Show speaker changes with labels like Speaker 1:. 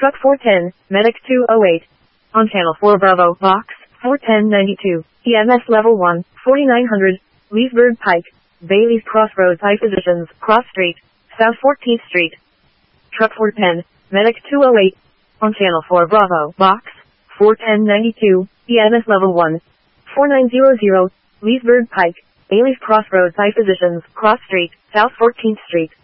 Speaker 1: Truck 410, Medic 208. On Channel 4 Bravo, Box 41092. EMS Level 1, 4900, Leesburg Pike, Bailey's Crossroads. High Physicians, Cross Street, South 14th Street. Truck 410, Medic 208. On Channel 4 Bravo, Box 41092. EMS Level 1, 4900, Leesburg Pike, Bailey's Crossroads. High Physicians, Cross Street, South 14th Street.